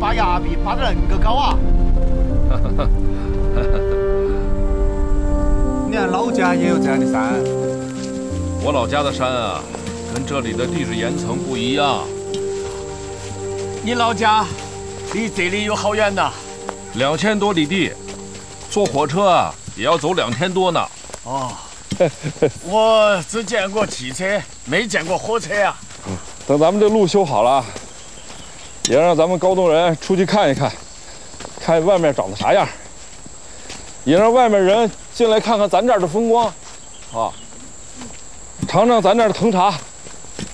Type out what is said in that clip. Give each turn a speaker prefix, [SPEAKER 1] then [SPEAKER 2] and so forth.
[SPEAKER 1] 拔崖壁拔得恁个高啊！你看老家也有这样的山。
[SPEAKER 2] 我老家的山啊，跟这里的地质岩层不一样。
[SPEAKER 3] 你老家离这里有好远呐
[SPEAKER 2] ？2000多里地，坐火车啊也要走2天多呢。
[SPEAKER 3] 哦，我只见过汽车，没见过火车啊。
[SPEAKER 2] 等咱们这路修好了，也让咱们高东人出去看一看，看外面长得啥样，也让外面人进来看看咱这儿的风光，啊，尝尝咱这儿的藤茶。